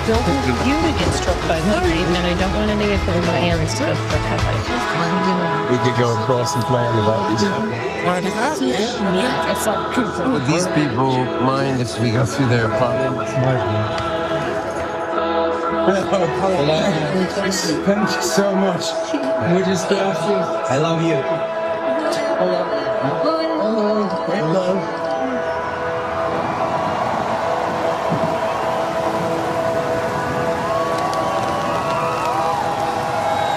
don't want you to get struck by lightning, and I don't want any of my parents to get struck by lightning. We could go across and play on the boat. Would these people mind if we go through their apartment? Thank you so much. We're just laughing. I love you. Hello.